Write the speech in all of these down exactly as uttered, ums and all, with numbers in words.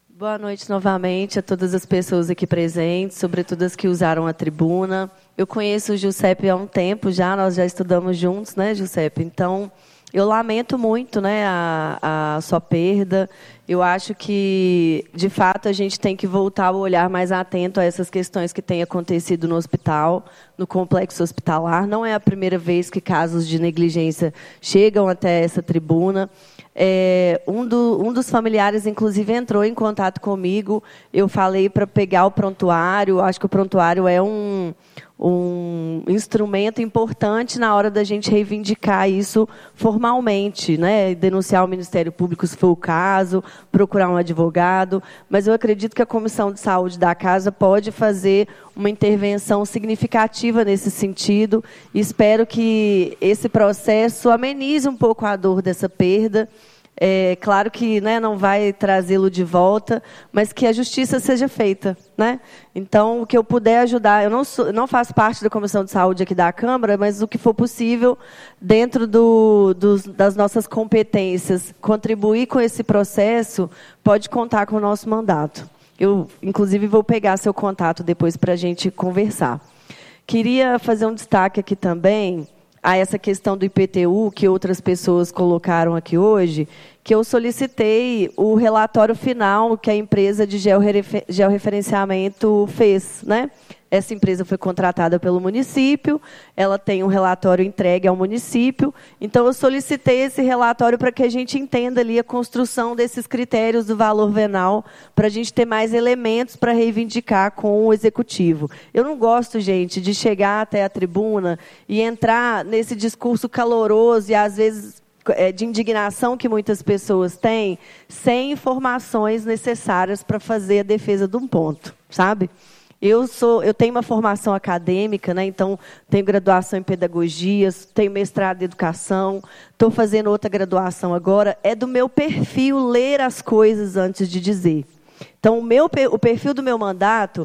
Boa noite novamente a todas as pessoas aqui presentes, sobretudo as que usaram a tribuna. Eu conheço o Giuseppe há um tempo já, nós já estudamos juntos, né, Giuseppe? Então, eu lamento muito, né, a, a sua perda. Eu acho que, de fato, a gente tem que voltar o olhar mais atento a essas questões que têm acontecido no hospital, no complexo hospitalar. Não é a primeira vez que casos de negligência chegam até essa tribuna. É, um, do, um dos familiares, inclusive, entrou em contato comigo. Eu falei para pegar o prontuário. Acho que o prontuário é um, um instrumento importante na hora da gente reivindicar isso formalmente, né? Denunciar o Ministério Público, se for o caso, procurar um advogado. Mas eu acredito que a Comissão de Saúde da Casa pode fazer uma intervenção significativa nesse sentido. E espero que esse processo amenize um pouco a dor dessa perda. É claro que, né, não vai trazê-lo de volta, mas que a justiça seja feita, né? Então, o que eu puder ajudar, eu não, sou, não faço parte da Comissão de Saúde aqui da Câmara, mas o que for possível, dentro do, dos, das nossas competências, contribuir com esse processo, pode contar com o nosso mandato. Eu, inclusive, vou pegar seu contato depois para a gente conversar. Queria fazer um destaque aqui também a essa questão do I P T U, que outras pessoas colocaram aqui hoje, que eu solicitei o relatório final que a empresa de georreferenciamento fez, né? Essa empresa foi contratada pelo município, ela tem um relatório entregue ao município, então eu solicitei esse relatório para que a gente entenda ali a construção desses critérios do valor venal, para a gente ter mais elementos para reivindicar com o executivo. Eu não gosto, gente, de chegar até a tribuna e entrar nesse discurso caloroso e, às vezes, de indignação que muitas pessoas têm, sem informações necessárias para fazer a defesa de um ponto, sabe? Eu, sou, eu tenho uma formação acadêmica, né? Então, tenho graduação em pedagogia, tenho mestrado em educação, estou fazendo outra graduação agora. É do meu perfil ler as coisas antes de dizer. Então, o, meu, o perfil do meu mandato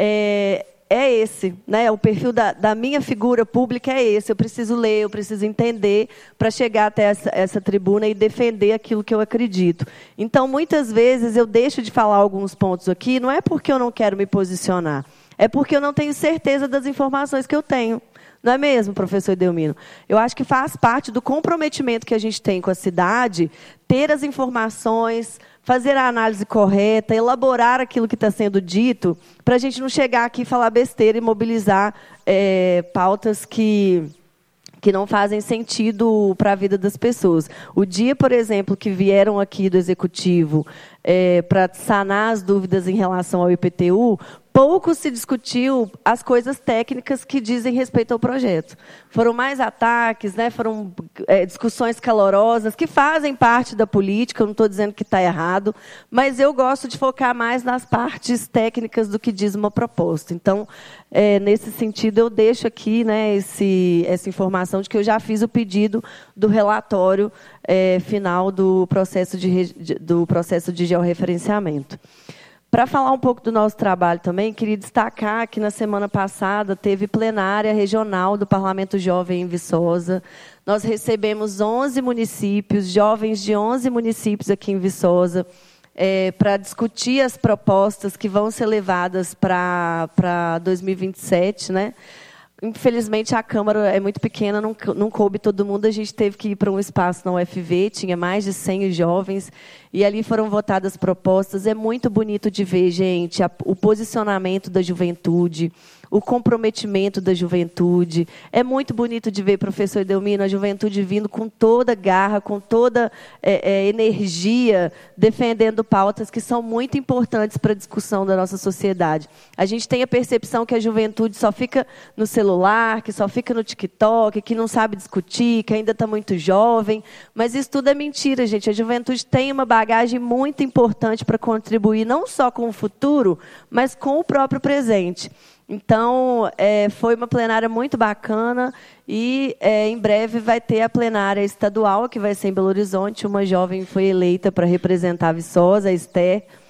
é, é esse, né? O perfil da, da minha figura pública é esse. Eu preciso ler, eu preciso entender para chegar até essa, essa tribuna e defender aquilo que eu acredito. Então, muitas vezes, eu deixo de falar alguns pontos aqui, não é porque eu não quero me posicionar, é porque eu não tenho certeza das informações que eu tenho. Não é mesmo, professor Edelmino? Eu acho que faz parte do comprometimento que a gente tem com a cidade, ter as informações, fazer a análise correta, elaborar aquilo que está sendo dito, para a gente não chegar aqui e falar besteira e mobilizar é, pautas que, que não fazem sentido para a vida das pessoas. O dia, por exemplo, que vieram aqui do Executivo é, para sanar as dúvidas em relação ao I P T U, pouco se discutiu as coisas técnicas que dizem respeito ao projeto. Foram mais ataques, né? Foram é, discussões calorosas, que fazem parte da política, eu não estou dizendo que está errado, mas eu gosto de focar mais nas partes técnicas do que diz uma proposta. Então, é, nesse sentido, eu deixo aqui, né, esse, essa informação de que eu já fiz o pedido do relatório é, final do processo de, do processo de georreferenciamento. Para falar um pouco do nosso trabalho também, queria destacar que, na semana passada, teve plenária regional do Parlamento Jovem em Viçosa. Nós recebemos onze municípios, jovens de onze municípios aqui em Viçosa, é, para discutir as propostas que vão ser levadas para, para dois mil e vinte e sete, né? Infelizmente, a Câmara é muito pequena, não, não coube todo mundo. A gente teve que ir para um espaço na U F V, tinha mais de cem jovens, e ali foram votadas propostas. É muito bonito de ver, gente, a, o posicionamento da juventude, o comprometimento da juventude. É muito bonito de ver, professor Edelmino, a juventude vindo com toda garra, com toda é, é, energia, defendendo pautas que são muito importantes para a discussão da nossa sociedade. A gente tem a percepção que a juventude só fica no celular, que só fica no TikTok, que não sabe discutir, que ainda está muito jovem, mas isso tudo é mentira, gente. A juventude tem uma bagagem muito importante para contribuir, não só com o futuro, mas com o próprio presente. Então, é, foi uma plenária muito bacana e, é, em breve, vai ter a plenária estadual, que vai ser em Belo Horizonte. Uma jovem foi eleita para representar a Viçosa, a Esther.